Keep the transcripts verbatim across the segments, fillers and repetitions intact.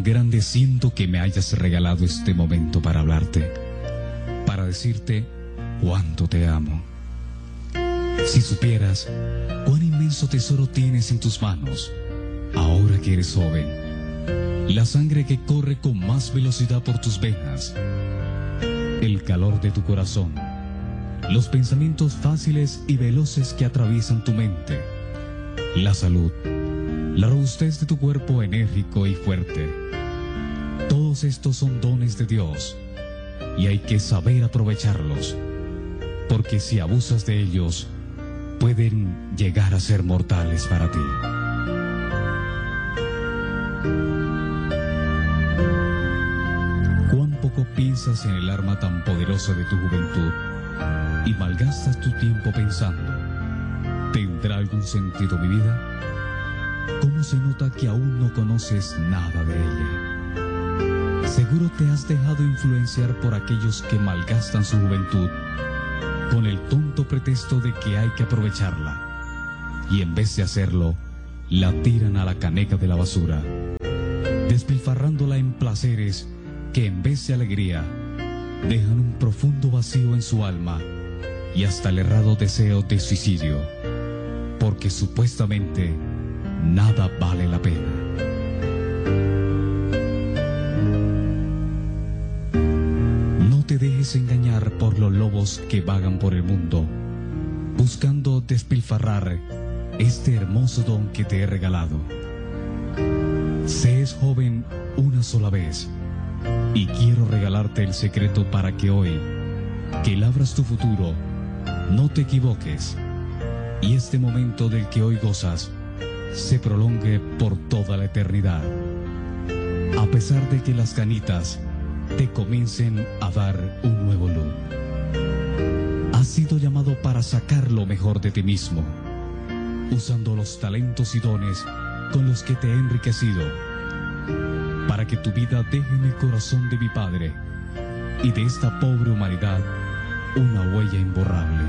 grande siento que me hayas regalado este momento para hablarte, para decirte cuánto te amo. Si supieras cuán inmenso tesoro tienes en tus manos, ahora que eres joven, la sangre que corre con más velocidad por tus venas, el calor de tu corazón, los pensamientos fáciles y veloces que atraviesan tu mente, la salud, la robustez de tu cuerpo enérgico y fuerte. Todos estos son dones de Dios y hay que saber aprovecharlos, porque si abusas de ellos, pueden llegar a ser mortales para ti. Cuán poco piensas en el arma tan poderosa de tu juventud y malgastas tu tiempo pensando, ¿tendrá algún sentido mi vida? ¿Cómo se nota que aún no conoces nada de ella? Seguro te has dejado influenciar por aquellos que malgastan su juventud con el tonto pretexto de que hay que aprovecharla, y en vez de hacerlo, la tiran a la caneca de la basura, despilfarrándola en placeres que en vez de alegría, dejan un profundo vacío en su alma y hasta el errado deseo de suicidio, porque supuestamente nada vale la pena. No te dejes engañar por los lobos que vagan por el mundo, buscando despilfarrar este hermoso don que te he regalado. Se es joven una sola vez, y quiero regalarte el secreto para que hoy, que labras tu futuro, no te equivoques, y este momento del que hoy gozas se prolongue por toda la eternidad, a pesar de que las canitas te comiencen a dar un nuevo luz. Has sido llamado para sacar lo mejor de ti mismo, usando los talentos y dones con los que te he enriquecido, para que tu vida deje en el corazón de mi Padre y de esta pobre humanidad una huella imborrable.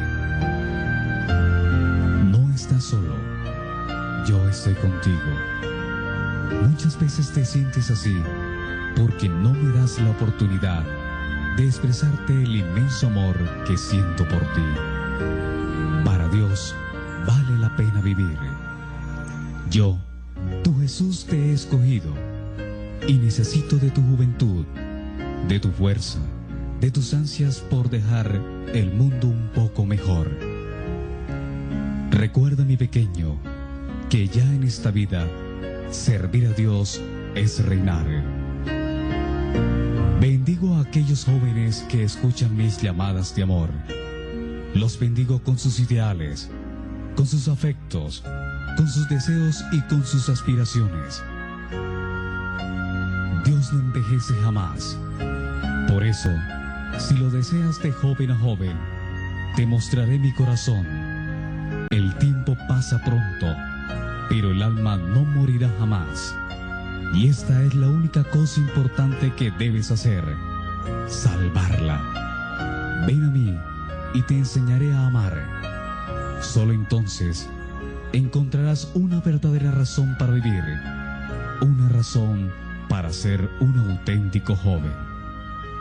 No estás solo, yo estoy contigo. Muchas veces te sientes así porque no me das la oportunidad de expresarte el inmenso amor que siento por ti. Para Dios vale la pena vivir. Yo, tu Jesús, te he escogido y necesito de tu juventud, de tu fuerza, de tus ansias por dejar el mundo un poco mejor. Recuerda, mi pequeño, que ya en esta vida servir a Dios es reinar. Bendigo a aquellos jóvenes que escuchan mis llamadas de amor. Los bendigo con sus ideales, con sus afectos, con sus deseos y con sus aspiraciones. Dios no envejece jamás. Por eso, si lo deseas de joven a joven, te mostraré mi corazón. El tiempo pasa pronto, pero el alma no morirá jamás. Y esta es la única cosa importante que debes hacer: salvarla. Ven a mí y te enseñaré a amar. Solo entonces encontrarás una verdadera razón para vivir, una razón para ser un auténtico joven.